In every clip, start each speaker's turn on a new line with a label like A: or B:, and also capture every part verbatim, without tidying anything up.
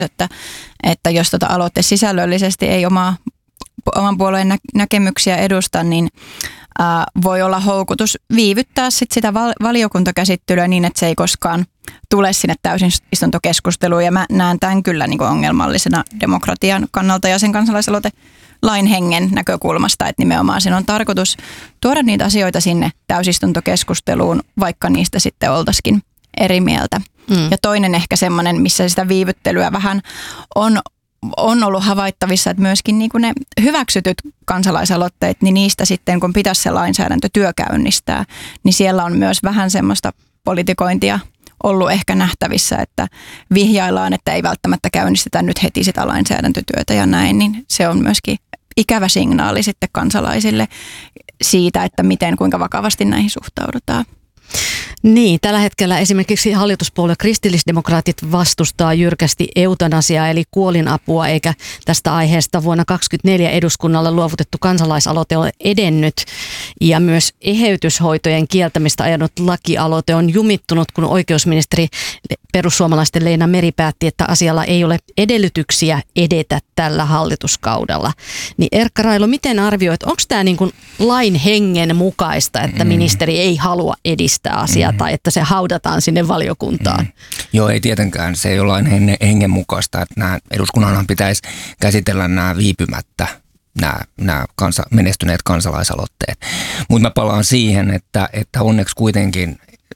A: että, että jos tota aloite sisällöllisesti ei omaa, oman puolueen nä- näkemyksiä edusta, niin ää, voi olla houkutus viivyttää sit sitä val- valiokuntakäsittelyä niin, että se ei koskaan tule sinne täysistuntokeskusteluun. Ja mä näen tämän kyllä niin kuin ongelmallisena demokratian kannalta ja sen kansalaisaloite lain hengen näkökulmasta, että nimenomaan siinä on tarkoitus tuoda niitä asioita sinne täysistuntokeskusteluun, vaikka niistä sitten oltaisikin eri mieltä. Mm. Ja toinen ehkä semmoinen, missä sitä viivyttelyä vähän on, on ollut havaittavissa, että myöskin niin kuin ne hyväksytyt kansalaisaloitteet, niin niistä sitten kun pitäisi se lainsäädäntötyö käynnistää, niin siellä on myös vähän semmoista politikointia ollut ehkä nähtävissä, että vihjaillaan, että ei välttämättä käynnistetä nyt heti sitä lainsäädäntötyötä ja näin, niin se on myöskin ikävä signaali sitten kansalaisille siitä, että miten, kuinka vakavasti näihin suhtaudutaan.
B: Niin, tällä hetkellä esimerkiksi hallituspuolue kristillisdemokraatit vastustaa jyrkästi eutanasiaa eli kuolinapua, eikä tästä aiheesta vuonna kaksituhattakaksikymmentäneljä eduskunnalle luovutettu kansalaisaloite ole edennyt. Ja myös eheytyshoitojen kieltämistä ajanut lakialoite on jumittunut, kun oikeusministeri perussuomalaisten Leena Meri päätti, että asialla ei ole edellytyksiä edetä tällä hallituskaudella. Niin Erkka Railo, miten arvioit, onko tämä niin kuin lain hengen mukaista, että ministeri ei halua edistää asiaa? Tai että se haudataan sinne valiokuntaan. Mm.
C: Joo, ei tietenkään. Se ei ole lain hengen mukaista, että nämä eduskunnanhan pitäisi käsitellä nämä viipymättä, nämä, nämä kansa, menestyneet kansalaisaloitteet. Mutta mä palaan siihen, että, että onneksi kuitenkin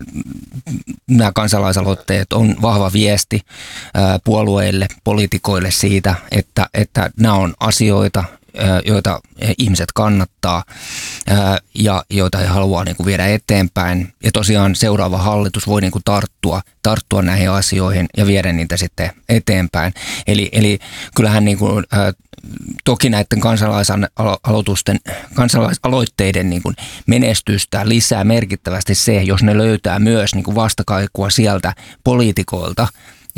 C: nämä kansalaisaloitteet on vahva viesti ää, puolueille, poliitikoille siitä, että, että nämä on asioita, joita ihmiset kannattaa ja joita he haluaa niin kuin viedä eteenpäin. Ja tosiaan seuraava hallitus voi niin kuin tarttua, tarttua näihin asioihin ja viedä niitä sitten eteenpäin. Eli, eli kyllähän niin kuin, toki näiden kansalaisaloitusten, kansalaisaloitteiden niin kuin menestystä lisää merkittävästi se, jos ne löytää myös niin kuin vastakaikua sieltä poliitikoilta,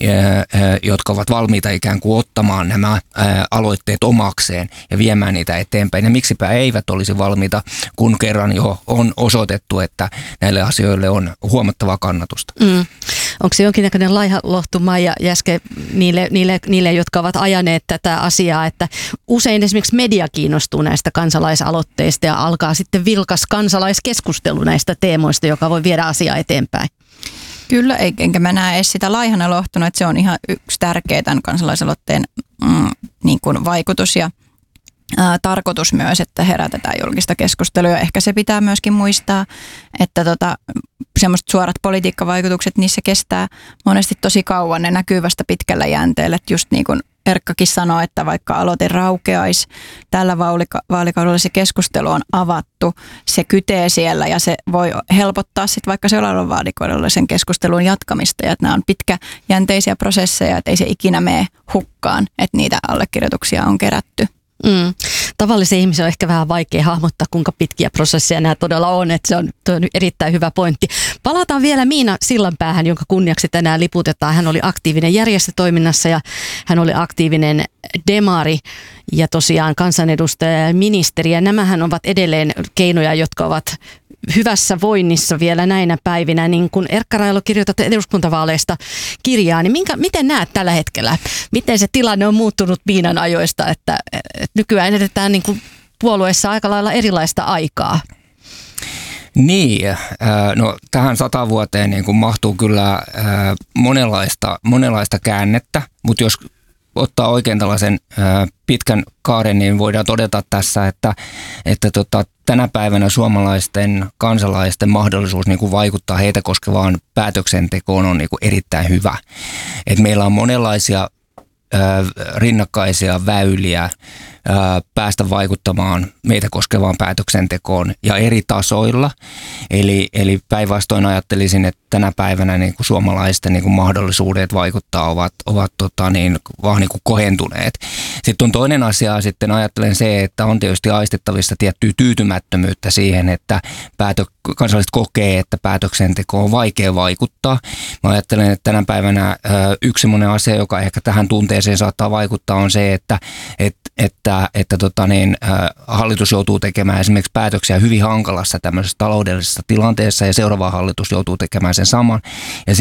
C: jotka ovat valmiita ikään kuin ottamaan nämä aloitteet omakseen ja viemään niitä eteenpäin. Ja miksipä eivät olisi valmiita, kun kerran jo on osoitettu, että näille asioille on huomattavaa kannatusta. Mm.
B: Onko se jonkinnäköinen laihanlohtuma ja jäske niille, niille, niille, jotka ovat ajaneet tätä asiaa, että usein esimerkiksi media kiinnostuu näistä kansalaisaloitteista ja alkaa sitten vilkas kansalaiskeskustelu näistä teemoista, joka voi viedä asiaa eteenpäin?
A: Kyllä, enkä mä näe edes sitä laihana lohtuna, että se on ihan yksi tärkeä tämän kansalaisaloitteen mm, niin kuin vaikutus ja ää, tarkoitus myös, että herätetään julkista keskustelua. Ehkä se pitää myöskin muistaa, että tota, semmoiset suorat politiikkavaikutukset, niissä kestää monesti tosi kauan, ne näkyy vasta pitkällä jänteellä, että just niin kuin Erkkakin sanoi, että vaikka aloite raukeaisi, tällä vaalikaudella se keskustelu on avattu, se kytee siellä ja se voi helpottaa sitten vaikka seuraavalla vaalikaudella sen keskustelun jatkamista. Ja että nämä on pitkäjänteisiä prosesseja, että ei se ikinä mene hukkaan, että niitä allekirjoituksia on kerätty.
B: Mm. Tavallisen ihmisen on ehkä vähän vaikea hahmottaa, kuinka pitkiä prosesseja nämä todella on, että se on, on erittäin hyvä pointti. Palataan vielä Miina Sillanpäähän, jonka kunniaksi tänään liputetaan. Hän oli aktiivinen järjestötoiminnassa ja hän oli aktiivinen demari ja tosiaan kansanedustaja ja ministeri. Ja nämähän ovat edelleen keinoja, jotka ovat hyvässä voinnissa vielä näinä päivinä. Niin kun Erkka Railo kirjoitat eduskuntavaaleista kirjaa, niin minkä, miten näet tällä hetkellä? Miten se tilanne on muuttunut Miinan ajoista, että, että nykyään edetään niin kuin puolueessa aika lailla erilaista aikaa?
C: Niin, no tähän satavuoteen niin kuin mahtuu kyllä monenlaista, monenlaista käännettä, mutta jos ottaa oikein tällaisen pitkän kaaren, niin voidaan todeta tässä, että, että tota, tänä päivänä suomalaisten kansalaisten mahdollisuus niin kuin vaikuttaa heitä koskevaan päätöksentekoon on niin kuin erittäin hyvä. Et meillä on monenlaisia ää, rinnakkaisia väyliä ää, päästä vaikuttamaan meitä koskevaan päätöksentekoon ja eri tasoilla. Eli, eli päinvastoin ajattelisin, että tänä päivänä niin kuin suomalaisten niin kuin mahdollisuudet vaikuttaa ovat, ovat tota, niin, vaan niin kuin kohentuneet. Sitten on toinen asia, sitten ajattelen se, että on tietysti aistettavissa tiettyä tyytymättömyyttä siihen, että päätö, kansalaiset kokee, että päätöksentekoon on vaikea vaikuttaa. Mä ajattelen, että tänä päivänä ö, yksi sellainen asia, joka ehkä tähän tunteeseen saattaa vaikuttaa, on se, että et, että, että tota niin, ö, hallitus joutuu tekemään esimerkiksi päätöksiä hyvin hankalassa tämmöisessä taloudellisessa tilanteessa ja seuraava hallitus joutuu tekemään sen saman. Ja siinä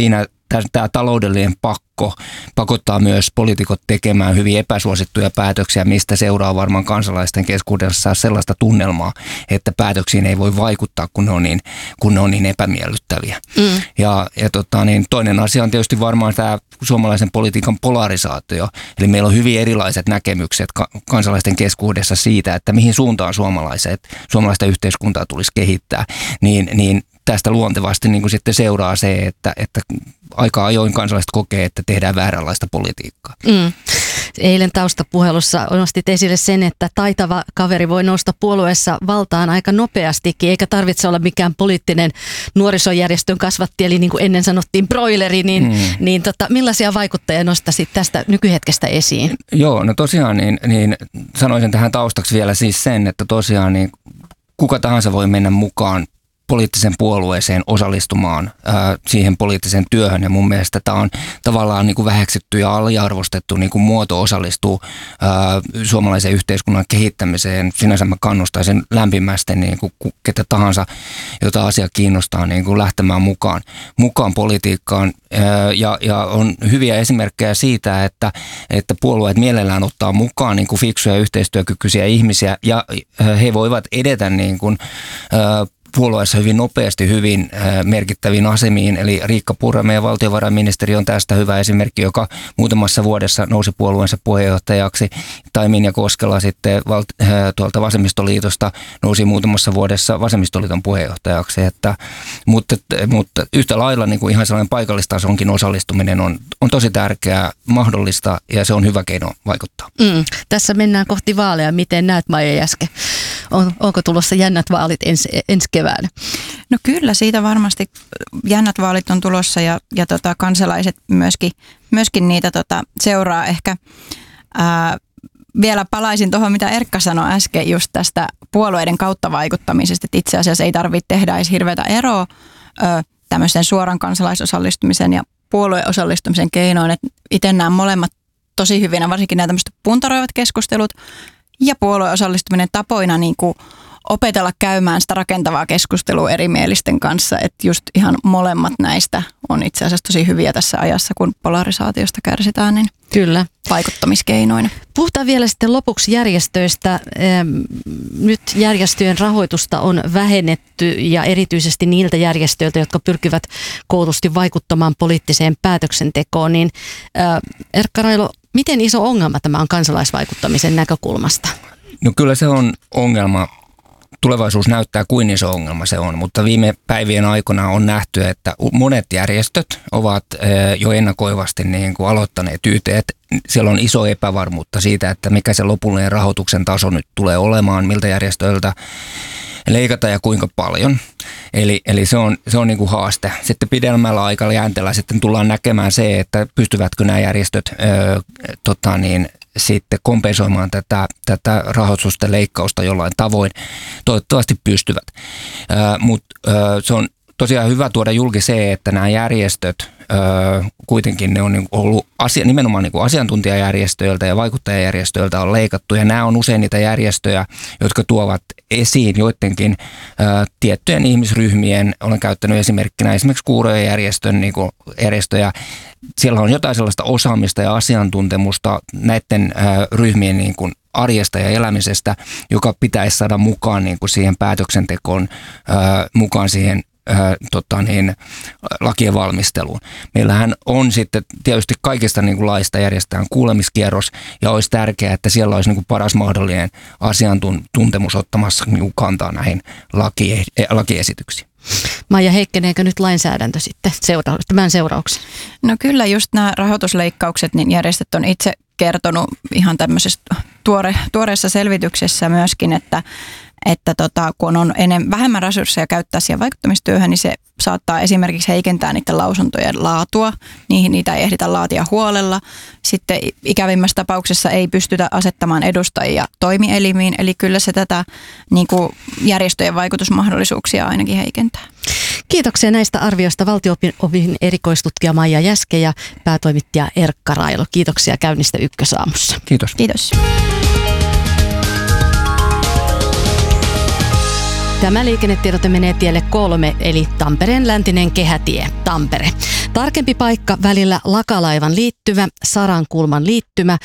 C: tämä taloudellinen pakko pakottaa myös poliitikot tekemään hyvin epäsuosittuja päätöksiä, mistä seuraa varmaan kansalaisten keskuudessa sellaista tunnelmaa, että päätöksiin ei voi vaikuttaa, kun ne on niin, kun ne on niin epämiellyttäviä. Mm. Ja, ja tota, niin toinen asia on tietysti varmaan tämä suomalaisen politiikan polarisaatio. Eli meillä on hyvin erilaiset näkemykset kansalaisten keskuudessa siitä, että mihin suuntaan suomalaiset, suomalaista yhteiskuntaa tulisi kehittää, niin, niin tästä luontevasti niin kuin sitten seuraa se, että, että aika ajoin kansalaiset kokee, että tehdään vääränlaista politiikkaa. Mm.
B: Eilen taustapuhelussa nostit esille sen, että taitava kaveri voi nousta puolueessa valtaan aika nopeastikin, eikä tarvitse olla mikään poliittinen nuorisojärjestön kasvatti, eli niin kuin ennen sanottiin broileri, niin, mm. niin tota, millaisia vaikuttajia nostaisit tästä nykyhetkestä esiin?
C: Joo, no tosiaan niin, niin sanoisin tähän taustaksi vielä siis sen, että tosiaan niin kuka tahansa voi mennä mukaan poliittisen puolueeseen osallistumaan ää, siihen poliittiseen työhön, ja mun mielestä tämä on tavallaan niin kuin väheksytty ja aliarvostettu niin kuin muoto osallistuu ää, suomalaisen yhteiskunnan kehittämiseen. Sinänsä mä kannustaisin lämpimästi niin kuin ketä tahansa, jota asia kiinnostaa, niin kuin lähtemään mukaan, mukaan politiikkaan, ää, ja, ja on hyviä esimerkkejä siitä, että, että puolueet mielellään ottaa mukaan niin kuin fiksuja yhteistyökykyisiä ihmisiä, ja ää, he voivat edetä niin kuin, ää, puolueessa hyvin nopeasti hyvin merkittäviin asemiin, eli Riikka Purra, meidän valtiovarainministeri, on tästä hyvä esimerkki, joka muutamassa vuodessa nousi puolueensa puheenjohtajaksi. Tai Minja Koskela sitten val- tuolta Vasemmistoliitosta nousi muutamassa vuodessa Vasemmistoliiton puheenjohtajaksi. Että, mutta, mutta yhtä lailla niin kuin ihan sellainen paikallistasonkin osallistuminen on, on tosi tärkeää, mahdollista, ja se on hyvä keino vaikuttaa.
B: Mm. Tässä mennään kohti vaaleja. Miten näet, Maija Jäske? On, onko tulossa jännät vaalit ensi, ensi keväänä?
A: No kyllä, siitä varmasti jännät vaalit on tulossa, ja, ja tota, kansalaiset myöskin, myöskin niitä tota, seuraa ehkä. Ää, vielä palaisin tuohon, mitä Erkka sanoi äsken just tästä puolueiden kautta vaikuttamisesta, että itse asiassa ei tarvitse tehdä edes hirveätä eroa ö, tämmöisen suoran kansalaisosallistumisen ja puolueosallistumisen keinoin. Et itse näen molemmat tosi hyvinä, varsinkin nämä tämmöiset puntaroivat keskustelut ja puolueosallistuminen tapoina niin kuin opetella käymään sitä rakentavaa keskustelua erimielisten kanssa, että just ihan molemmat näistä on itse asiassa tosi hyviä tässä ajassa, kun polarisaatiosta kärsitään, niin
B: kyllä,
A: vaikuttamiskeinoina.
B: Puhutaan vielä sitten lopuksi järjestöistä. Nyt järjestöjen rahoitusta on vähennetty, ja erityisesti niiltä järjestöiltä, jotka pyrkivät kootusti vaikuttamaan poliittiseen päätöksentekoon, niin Erkka Railo, miten iso ongelma tämä on kansalaisvaikuttamisen näkökulmasta?
C: No kyllä se on ongelma. Tulevaisuus näyttää, kuin iso ongelma se on, mutta viime päivien aikana on nähty, että monet järjestöt ovat jo ennakoivasti niin kuin aloittaneet yteet. Siellä on iso epävarmuutta siitä, että mikä se lopullinen rahoituksen taso nyt tulee olemaan, miltä järjestöiltä leikata ja kuinka paljon. Eli, eli se on, se on niin kuin haaste. Sitten pidemmällä aikajänteellä sitten tullaan näkemään se, että pystyvätkö nämä järjestöt ö, tota niin, sitten kompensoimaan tätä, tätä rahoitusten leikkausta jollain tavoin. Toivottavasti pystyvät. Mutta se on tosiaan hyvä tuoda julki se, että nämä järjestöt Öö, kuitenkin ne on niin ollut asia, nimenomaan niin kuin asiantuntijajärjestöiltä ja vaikuttajajärjestöiltä on leikattu, ja nämä on usein niitä järjestöjä, jotka tuovat esiin joidenkin öö, tiettyjen ihmisryhmien, olen käyttänyt esimerkkinä esimerkiksi kuurojen järjestön niin kuin järjestöjä, siellä on jotain sellaista osaamista ja asiantuntemusta näiden öö, ryhmien niin kuin arjesta ja elämisestä, joka pitäisi saada mukaan niin kuin siihen päätöksentekoon, öö, mukaan siihen Äh, tota niin, lakien valmisteluun. Meillähän on sitten tietysti kaikista niin kuin laista järjestetään kuulemiskierros, ja olisi tärkeää, että siellä olisi niin kuin paras mahdollinen asiantuntemus ottamassa niin kuin kantaa näihin laki, lakiesityksiin.
B: Maija, heikkeneekö nyt lainsäädäntö sitten seura- tämän seurauksen?
A: No kyllä, just nämä rahoitusleikkaukset, niin järjestöt on itse kertonut ihan tämmöisessä tuore, tuoreessa selvityksessä myöskin, että että tota, kun on enemmän, vähemmän resursseja käyttää siihen vaikuttamistyöhön, niin se saattaa esimerkiksi heikentää niiden lausuntojen laatua. Niihin niitä ei ehditä laatia huolella. Sitten ikävimmässä tapauksessa ei pystytä asettamaan edustajia toimielimiin, eli kyllä se tätä niin kuin järjestöjen vaikutusmahdollisuuksia ainakin heikentää.
B: Kiitoksia näistä arvioista valtio-opin erikoistutkija Maija Jäske ja päätoimittaja Erkka Railo. Kiitoksia käynnistä Ykkösaamussa.
C: Kiitos.
A: Kiitos.
B: Tämä liikennetiedote menee tielle kolme, eli Tampereen läntinen kehätie, Tampere. Tarkempi paikka välillä Lakalaivan liittymä, Sarankulman liittymä,